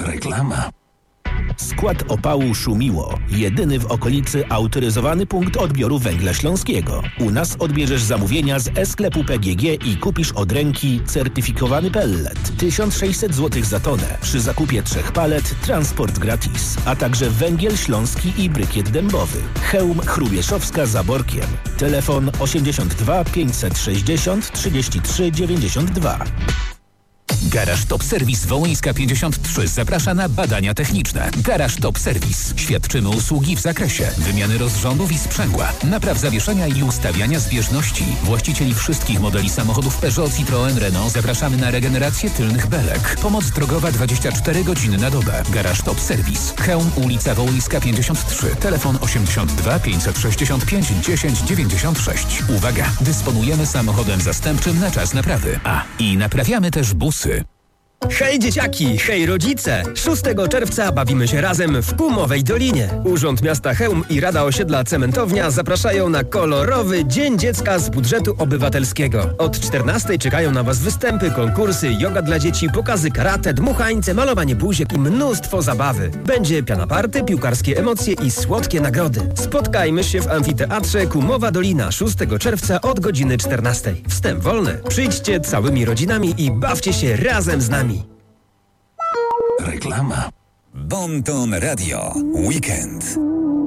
Reklama. Skład opału Szumiło. Jedyny w okolicy autoryzowany punkt odbioru węgla śląskiego. U nas odbierzesz zamówienia z e-sklepu PGG i kupisz od ręki certyfikowany pellet. 1600 zł za tonę. Przy zakupie 3 palet transport gratis. A także węgiel śląski i brykiet dębowy. Chełm Chrubieszowska za Borkiem. Telefon 82 560 33 92. Garaż Top Service Wołyńska 53 zaprasza na badania techniczne. Garaż Top Service. Świadczymy usługi w zakresie wymiany rozrządów i sprzęgła, napraw zawieszenia i ustawiania zbieżności. Właścicieli wszystkich modeli samochodów Peugeot, Citroën, Renault zapraszamy na regenerację tylnych belek. Pomoc drogowa 24 godziny na dobę. Garaż Top Service. Chełm, ulica Wołyńska 53. Telefon 82 565 10 96. Uwaga! Dysponujemy samochodem zastępczym na czas naprawy. I naprawiamy też busy. Hej dzieciaki, hej rodzice! 6 czerwca bawimy się razem w Pumowej Dolinie. Urząd Miasta Chełm i Rada Osiedla Cementownia zapraszają na kolorowy Dzień Dziecka z budżetu obywatelskiego. Od 14 czekają na Was występy, konkursy, joga dla dzieci, pokazy karate, dmuchańce, malowanie buziek i mnóstwo zabawy. Będzie piana party, piłkarskie emocje i słodkie nagrody. Spotkajmy się w amfiteatrze Pumowa Dolina 6 czerwca od godziny 14. Wstęp wolny. Przyjdźcie całymi rodzinami i bawcie się razem z nami. Reklama. Bon Ton Radio. Weekend.